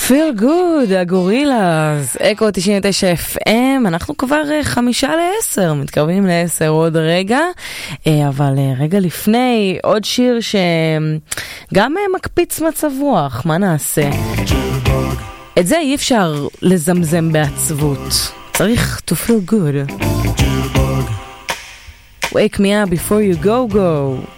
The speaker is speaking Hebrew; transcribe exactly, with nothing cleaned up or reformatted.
Feel good, הגורילאז, אקו תשעים ותשע אף אם, אנחנו כבר חמישה לעשר, מתקרבים לעשר עוד רגע, אבל רגע לפני, עוד שיר שגם מקפיץ מצב רוח, מה נעשה? את זה אי אפשר לזמזם בעצבות, צריך to feel good. Wake me up before you go go.